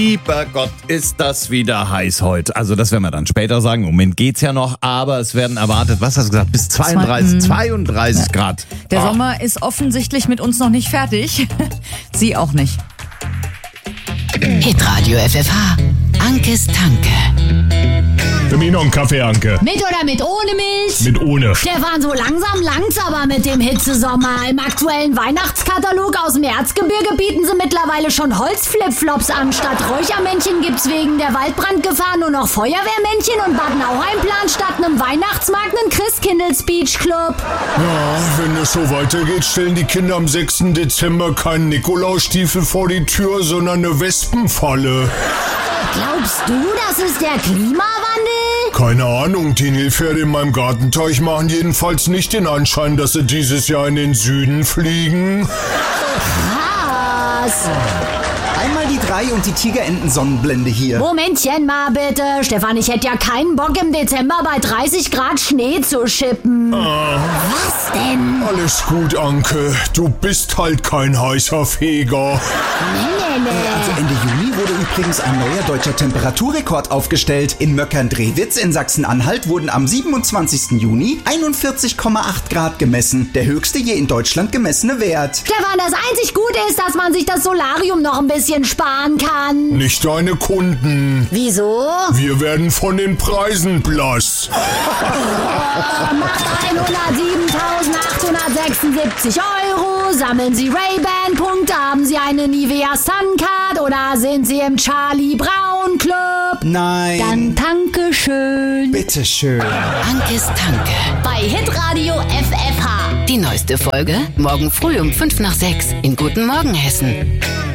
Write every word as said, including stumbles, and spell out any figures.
Lieber Gott, ist das wieder heiß heute. Also das werden wir dann später sagen. Im Moment geht's ja noch, aber es werden erwartet, was hast du gesagt, bis zweiunddreißig, zweiunddreißig ja. Grad. Der ah. Sommer ist offensichtlich mit uns noch nicht fertig. Sie auch nicht. Hitradio F F H. Ankes Tanke. Für mich noch einen Kaffee, Anke. Mit oder mit ohne Milch? Mit ohne. Stefan, so langsam langt's aber mit dem Hitzesommer. Im aktuellen Weihnachtskatalog aus dem Erzgebirge bieten sie mittlerweile schon Holzflipflops an. Statt Räuchermännchen gibt's wegen der Waldbrandgefahr nur noch Feuerwehrmännchen und Bad Nauheim plant statt einem Weihnachtsmarkt einen Christkindl-Speech-Club. Ja, wenn es so weitergeht, stellen die Kinder am sechsten Dezember keinen Nikolausstiefel vor die Tür, sondern eine Wespenfalle. Glaubst du, das ist der Klimawandel? Keine Ahnung, die Nilpferde in meinem Gartenteich machen jedenfalls nicht den Anschein, dass sie dieses Jahr in den Süden fliegen. Was? Einmal die drei und die Tigerenten-Sonnenblende hier. Momentchen mal bitte. Stefan, ich hätte ja keinen Bock im Dezember bei dreißig Grad Schnee zu schippen. Ah. Was denn? Alles gut, Anke. Du bist halt kein heißer Feger. Nee, nee, nee. Also Ende Juni wurde übrigens ein neuer deutscher Temperaturrekord aufgestellt. In Möckern-Drewitz in Sachsen-Anhalt wurden am siebenundzwanzigsten Juni einundvierzig Komma acht Grad gemessen. Der höchste je in Deutschland gemessene Wert. Stefan, das einzig Gute ist, dass man sich das Solarium noch ein bisschen sparen kann. Nicht deine Kunden. Wieso? Wir werden von den Preisen blass. Oh, macht hundertsiebentausendachthundertsechsundsiebzig Euro. Sammeln Sie Ray-Ban-Punkte. Haben Sie eine Nivea Suncard oder sind Sie im Charlie Brown Club? Nein. Dann danke schön. Bitteschön. Ankes Tanke. Bei Hitradio F F H. Die neueste Folge morgen früh um fünf nach sechs in Guten Morgen Hessen.